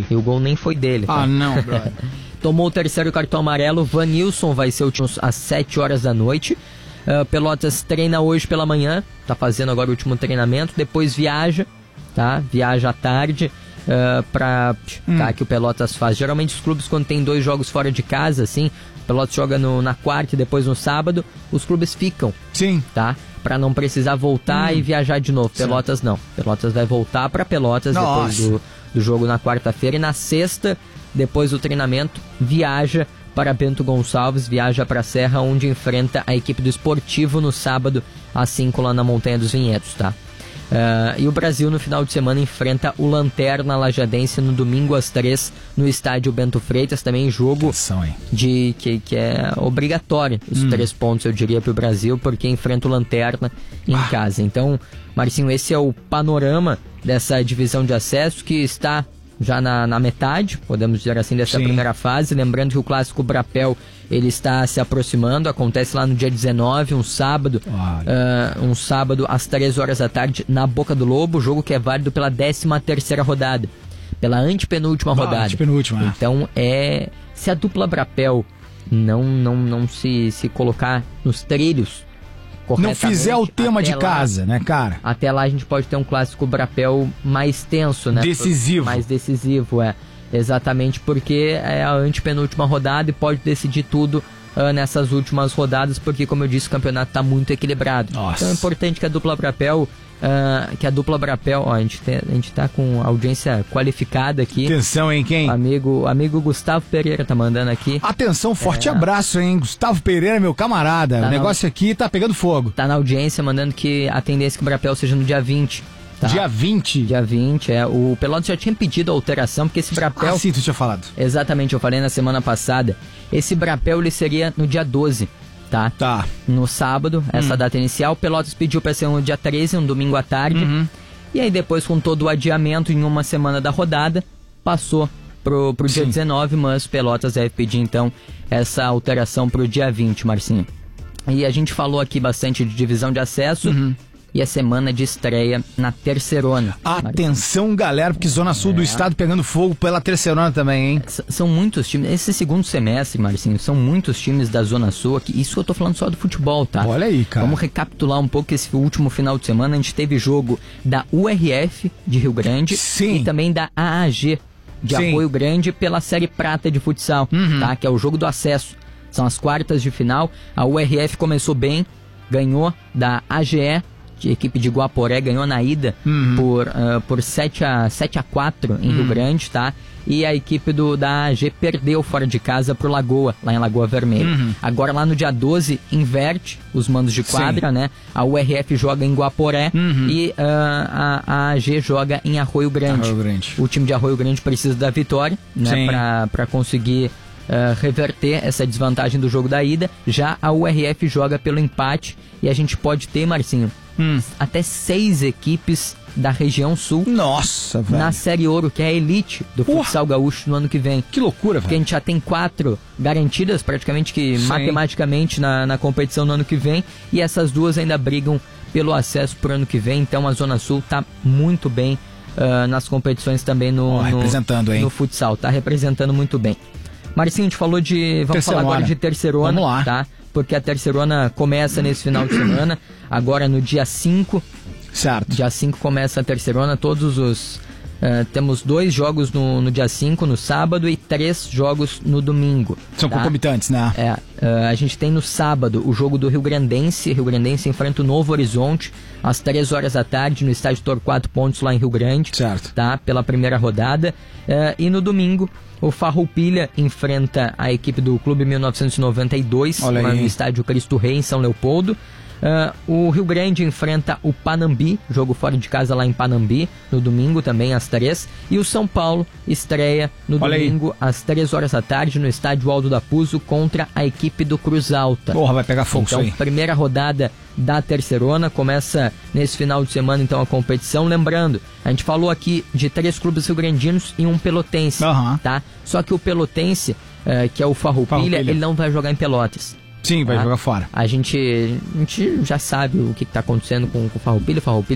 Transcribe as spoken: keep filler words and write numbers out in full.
E o gol nem foi dele. Ah, tá? não, brother. Tomou o terceiro cartão amarelo. Vanilson vai ser o último às sete horas da noite. Uh, Pelotas treina hoje pela manhã. Tá fazendo agora o último treinamento. Depois viaja, tá? Viaja à tarde. Uh, pra hum. tá, que o Pelotas faz. Geralmente os clubes, quando tem dois jogos fora de casa, assim, o Pelotas joga no, na quarta e depois no sábado, os clubes ficam. Sim. Tá? Pra não precisar voltar hum. e viajar de novo. Sim. Pelotas não. Pelotas vai voltar pra Pelotas Nossa. depois do, do jogo na quarta-feira. E na sexta, depois do treinamento, viaja para Bento Gonçalves, viaja para a Serra, onde enfrenta a equipe do Esportivo no sábado, às cinco lá na Montanha dos Vinhedos, tá? Uh, e o Brasil no final de semana enfrenta o Lanterna Lajadense no domingo às três no estádio Bento Freitas, também jogo de, que, que é obrigatório os hum. três pontos, eu diria, para o Brasil, porque enfrenta o Lanterna em ah. casa. Então, Marcinho, esse é o panorama dessa divisão de acesso que está já na, na metade, podemos dizer assim, dessa Sim. primeira fase. Lembrando que o Clássico Brapel, ele está se aproximando, acontece lá no dia dezenove, um sábado, uh, um sábado às três horas da tarde, na Boca do Lobo, jogo que é válido pela décima terceira rodada, pela antepenúltima ah, rodada. Antepenúltima, é. Então, é, se a dupla Brapel não, não, não se, se colocar nos trilhos, não fizer o tema de lá, casa, né, cara? Até lá a gente pode ter um Clássico Brapel mais tenso, né? Decisivo. Mais decisivo, é. Exatamente, porque é a antepenúltima rodada e pode decidir tudo uh, nessas últimas rodadas, porque, como eu disse, o campeonato está muito equilibrado. Nossa. Então é importante que a dupla Brapel... Uh, que a dupla Brapel, ó, a gente, tem, a gente tá com audiência qualificada aqui. Atenção, hein, quem? Amigo, amigo Gustavo Pereira tá mandando aqui. Atenção, forte é... abraço, hein, Gustavo Pereira, meu camarada. Tá o negócio na... aqui tá pegando fogo. Tá na audiência, mandando que a tendência é que o Brapel seja no dia vinte. Tá? Dia vinte? Dia vinte, é. O Pelotas já tinha pedido alteração, porque esse Brapel... Ah, sim, tu tinha falado. Exatamente, eu falei na semana passada. Esse Brapel, ele seria no dia doze. Tá? Tá. No sábado, essa hum. data inicial. Pelotas pediu para ser no dia treze, um domingo à tarde. Uhum. E aí depois, com todo o adiamento em uma semana da rodada, passou pro, pro dia dezenove, mas Pelotas deve pedir então essa alteração pro dia vinte, Marcinho. E a gente falou aqui bastante de divisão de acesso. Uhum. E a semana de estreia na Terceirona. Atenção, Marcinho. Galera, porque Zona Sul é. do estado pegando fogo pela Terceirona também, hein? S- são muitos times. Esse segundo semestre, Marcinho, são muitos times da Zona Sul aqui. Isso eu tô falando só do futebol, tá? Olha aí, cara. Vamos recapitular um pouco esse último final de semana. A gente teve jogo da U R F de Rio Grande. Sim. E também da A A G de Sim. Arroio Grande pela Série Prata de futsal, uhum. tá? Que é o jogo do acesso. São as quartas de final. A U R F começou bem, ganhou da A G E. A equipe de Guaporé ganhou na ida uhum. por, uh, por sete a quatro em uhum. Rio Grande, tá? E a equipe do, da A G perdeu fora de casa pro Lagoa, lá em Lagoa Vermelha. Uhum. Agora lá no dia doze, inverte os mandos de quadra, Sim. né? A U R F joga em Guaporé uhum. e uh, a, a A G joga em Arroio Grande. Arroio Grande. O time de Arroio Grande precisa da vitória, né? Pra, pra conseguir... Uh, reverter essa desvantagem do jogo da ida. Já a U R F joga pelo empate e a gente pode ter, Marcinho, hum. até seis equipes da região sul. Nossa, velho. Na Série Ouro, que é a elite do Porra. futsal gaúcho no ano que vem. Que loucura, velho. Porque a gente já tem quatro garantidas, praticamente que Sim. matematicamente na, na competição no ano que vem, e essas duas ainda brigam pelo acesso pro ano que vem. Então a Zona Sul tá muito bem uh, nas competições também no, oh, representando, no, hein? no futsal. Tá representando muito bem. Marcinho, a gente falou de... Vamos falar agora de Terceirona, vamos lá. Tá? Porque a Terceirona começa nesse final de semana, agora no dia cinco. Certo. Dia cinco começa a Terceirona, todos os... Uh, temos dois jogos no, no dia cinco, no sábado, e três jogos no domingo. São tá? concomitantes, né? É. Uh, a gente tem no sábado o jogo do Rio Grandense. Rio Grandense enfrenta o Novo Horizonte às três horas da tarde no estádio Torquato Pontes, lá em Rio Grande. Certo. Tá? Pela primeira rodada. Uh, e no domingo, o Farroupilha enfrenta a equipe do Clube mil novecentos e noventa e dois, lá no estádio Cristo Rei, em São Leopoldo. Uh, o Rio Grande enfrenta o Panambi, jogo fora de casa lá em Panambi, no domingo também às três. E o São Paulo estreia no Olha domingo aí. às três horas da tarde no estádio Aldo da Puzo contra a equipe do Cruz Alta. Porra, vai pegar fogo. Então, isso aí. Primeira rodada da Terceirona, começa nesse final de semana então a competição. Lembrando, a gente falou aqui de três clubes rio-grandinos e um pelotense, uhum. tá? Só que o pelotense, uh, que é o Farroupilha, Farroupilha, ele não vai jogar em Pelotas. Sim, vai tá? jogar fora. A gente, a gente já sabe o que está acontecendo com, com o Farroupilha. O Farroupilha